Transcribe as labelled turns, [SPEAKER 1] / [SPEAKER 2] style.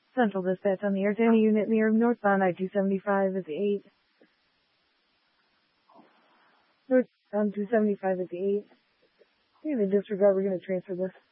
[SPEAKER 1] Central dispatch on the air to any unit near northbound I-275 at the 8. Northbound 275 at the 8. We're going to disregard, we're going to transfer this.